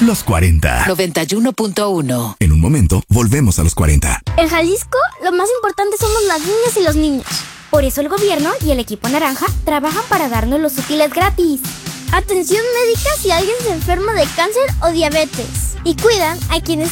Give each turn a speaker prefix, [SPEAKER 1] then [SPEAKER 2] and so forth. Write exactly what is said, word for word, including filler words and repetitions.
[SPEAKER 1] Los cuarenta.
[SPEAKER 2] noventa y uno punto uno.
[SPEAKER 1] En un momento, volvemos a los cuarenta.
[SPEAKER 3] En Jalisco, lo más importante somos las niñas y los niños. Por eso el gobierno y el equipo naranja trabajan para darnos los útiles gratis. Atención médica si alguien se enferma de cáncer o diabetes. Y cuidan a quienes